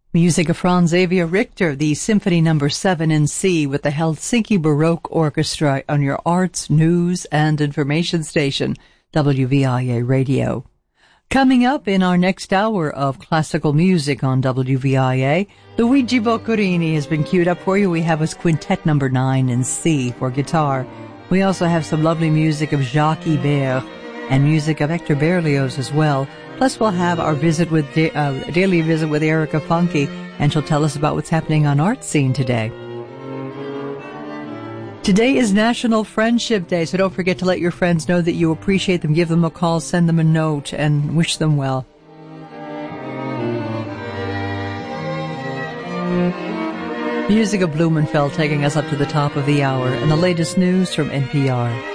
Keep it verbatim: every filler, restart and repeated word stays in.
Music of Franz Xavier Richter, the Symphony Number seven in C with the Helsinki Baroque Orchestra on your arts, news, and information station, W V I A Radio. Coming up in our next hour of classical music on W V I A, Luigi Boccherini has been queued up for you. We have his Quintet Number nine in C for guitar. We also have some lovely music of Jacques Ibert and music of Hector Berlioz as well. Plus, we'll have our visit with da- uh, daily visit with Erica Funke, and she'll tell us about what's happening on Art Scene today. Today is National Friendship Day, so don't forget to let your friends know that you appreciate them. Give them a call, send them a note, and wish them well. Music of Blumenfeld taking us up to the top of the hour, and the latest news from N P R.